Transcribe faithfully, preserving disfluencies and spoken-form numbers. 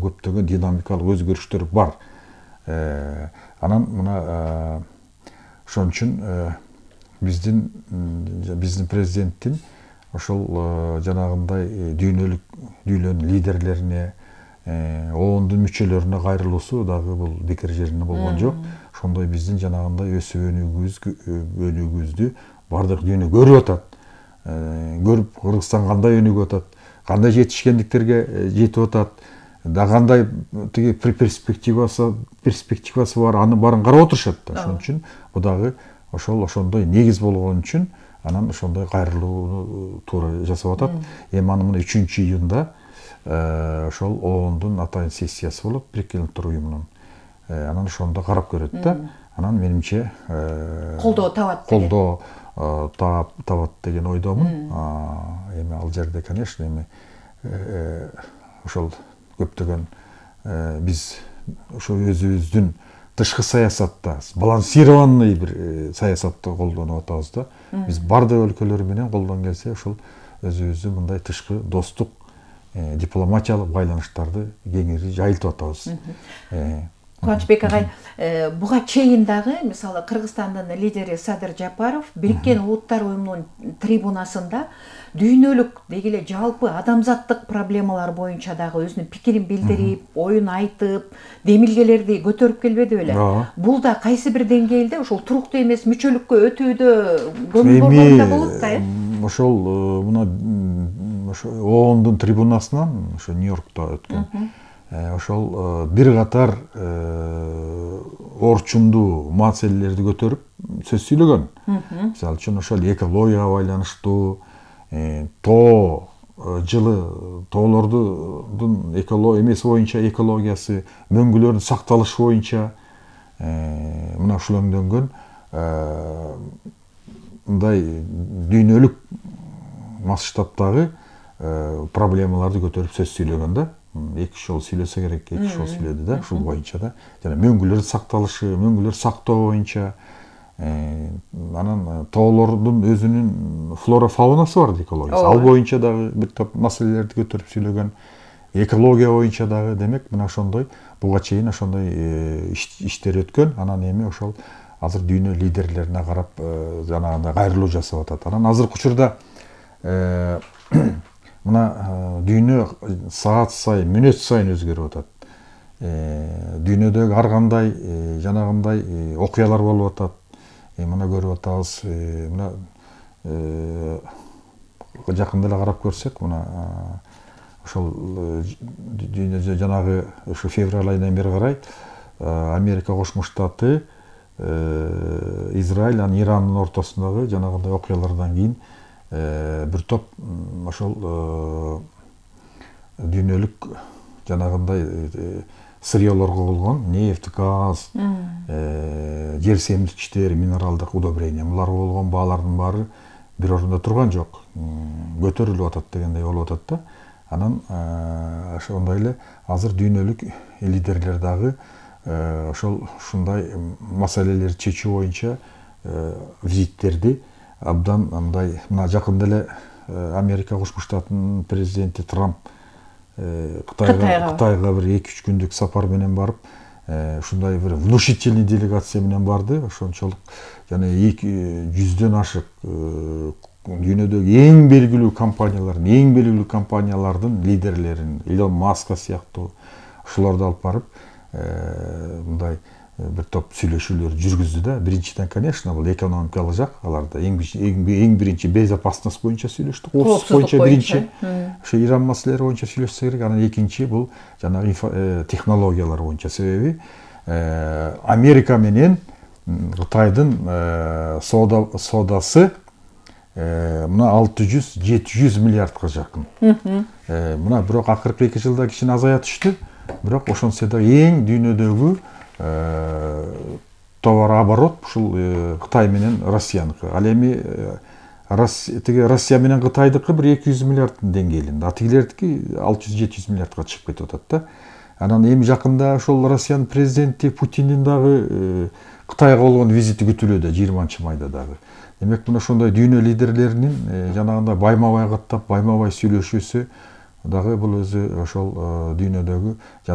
көптөгөн динамикалык өзгөрүштөр бар. Анан мына ошон үчүн биздин биздин президенттин ошол жанагындай дүйнөлүк дүйнөнүн лидерлерине, оондун мүчөлөрүнө кайрылуусу дагы бул бекер жерине болгон жок. Ошондой биздин жанагындай өсүп өнүгүүбүздү бардык дүйнө көрүп атат. Көрүп, Кыргызстан кандай өнүгүп атат, кандай жетишкендиктерге жетип атат, да кандай тиги перспективасы перспективасы бар, аны баарын карап отурушат да. Ошон үчүн бу дагы ошол ошондой негиз болгон үчүн анан ошондой кайрылууну туура жасап атат. Эми аны мына үчүнчү июнда ошол оондун атайын сессиясы болот, Бириккен Улуттар уюмунун. Анан ошондо карап көрөт да. Анан менимче колдоо табат. Колдоо табат деген ойдомун. Эми ал жерде, конечно, эми ошол көптөгөн биз ошо өзүбүздүн тышкы саясатта балансированный бир саясатты колдонуп атабыз да. Биз бардык өлкөлөр менен колдон келсе ошол өзүбүздүн мындай тышкы достук дипломатиялык байланыштарды кеңири жайылтып атабыз. Кубанычбек агай, буга чейин дагы мисалы Кыргызстандын лидери Садыр Жапаров Бириккен Улуттар уюмунун трибунасында дүйнөлүк деги эле жалпы адамзаттык проблемалар боюнча дагы өзүнүн пикирин билдирип, оюн айтып, демилгелерди көтөрүп келбеди беле? Бул да кайсы бир деңгээлде ошол туруктуу эмес мүчөлүккө өтүүдө көңүл бурганда болот да, э? Ошол мына оондун трибунасынан ошо Нью-Йоркто өткөн. Ошол бир катар орчундуу маселелерди көтөрүп сөз сүйлөгөн. Мисалы үчүн ошол экологияга байланыштуу, тоо жылы тоолордун экология эмеси боюнча экологиясы, мөңгүлөрдүн сакталышы боюнча мына ушул өңдөнгөн мындай дүйнөлүк масштабтагы проблемаларды көтөрүп сөз сүйлөгөн да. Эки жол сүйлөсө керек, эки жол сүйлөдү да, ушул боюнча да. Жана мөңгүлөр сакталышы, мөңгүлөр сактоо боюнча, анан тоолордун өзүнүн флора фаунасы бар экологиясы. Ал боюнча дагы бир топ маселелерди көтөрүп сүйлөгөн. Экология боюнча дагы, демек, мына ошондой буга чейин ошондой иштер өткөн. Анан эми ошол азыр дүйнө лидерлерине карап жанагындай кайрылуу жасап атат. Анан азыркы учурда мына дүйнө саат сайын, мүнөт сайын өзгөрүп атат. Дүйнөдөгү ар кандай жанагындай окуялар болуп атат. Мына көрүп атабыз, мына жакында эле карап көрсөк, мына ошол дүйнөдө жанагы ушу февраль айынан бери карай Америка Кошмо Штаты, Израиль, анан Ирандын ортосундагы жанагындай окуялардан кийин бир топ ошол дүйнөлүк жанагындай сырьёлорго болгон нефть, газ, жер семирткичтер, минералдык удобрение буларга болгон баалардын баары бир орунда турган жок, көтөрүлүп атат дегендей болуп атат да. Анан ошондой эле азыр дүйнөлүк лидерлер дагы ошол ушундай маселелерди чечүү боюнча визиттерди абдан мындай, мына жакында эле Америка Кошмо Штатынын президенти Трамп Кытайга бир эки үч күндүк сапар менен барып, ушундай бир внушительный делегация менен барды. Ошончолук жана жүздөн ашык дүйнөдөгү эң белгилүү компаниялардын, эң белгилүү компаниялардын лидерлерин, Илон Маска сыяктуу ушуларды алып барып, мындай бир топ сүйлөшүүлөр жүргүздү да. Биринчиден, конечно, бул экономикалык жак, аларда эң эң биринчи безопасность боюнча сүйлөштүк. Коопсуздук боюнча биринчи ошо Иран маселелери боюнча сүйлөшсө керек. Анан экинчи бул жанагы технологиялар боюнча. Себеби Америка менен Кытайдын соодасы мына алты жүз жети жүз миллиардка жакын. Мына бирок акыркы эки жылда кичине азая түштү. Бирок ошонсо да эң дүйнөдөгү товар оборот ушул Кытай менен Россияныкы. Ал эми Россия менен Кытайдыкы бир эки жүз миллиарддын деңгээлинде, а тигилердики алты жүз жети жүз миллиардка чыгып кетип атат да. Анан эми жакында ошол Россиянын президенти Путиндин дагы Кытайга болгон визити күтүлүүдө жыйырманчы майда дагы. Демек, мына ошондой дүйнө лидерлеринин жанагындай байма-бай каттап, байма-бай сүйлөшүүсү дагы бул өзү ошол дүйнөдөгү